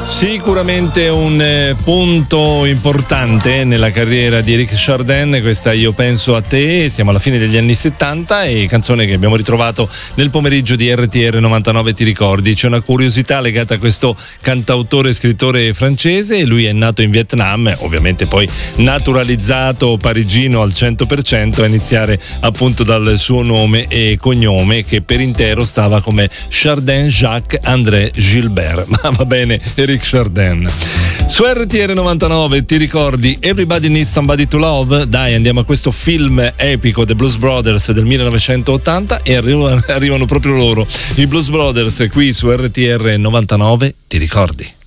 Sicuramente un punto importante nella carriera di Eric Chardin, questa Io penso a te. Siamo alla fine degli anni 70 e canzone che abbiamo ritrovato nel pomeriggio di RTR 99 Ti ricordi. C'è una curiosità legata a questo cantautore e scrittore francese. Lui è nato in Vietnam, ovviamente poi naturalizzato parigino al 100%, a iniziare appunto dal suo nome e cognome, che per intero stava come Chardin Jacques André Gilbert. Ma va bene, Eric Chardin. Su RTR 99 Ti ricordi Everybody Needs Somebody to Love? Dai, andiamo a questo film epico, The Blues Brothers del 1980, e arrivano proprio loro, i Blues Brothers, qui su RTR 99 Ti ricordi.